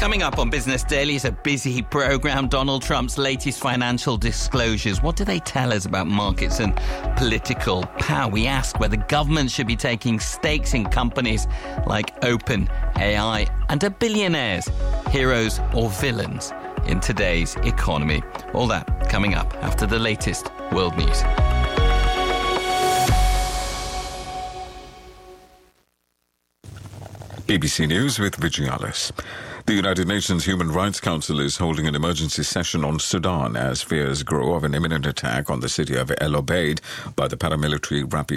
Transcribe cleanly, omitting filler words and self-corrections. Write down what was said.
Coming up on Business Daily, it's a busy programme. Donald Trump's latest financial disclosures. What do they tell us about markets and political power? We ask whether governments should be taking stakes in companies like OpenAI, and are billionaires heroes or villains in today's economy? All that coming up after the latest world news. BBC News with Vigialis. The United Nations Human Rights Council is holding an emergency session on Sudan as fears grow of an imminent attack on the city of El Obeid by the paramilitary Rapid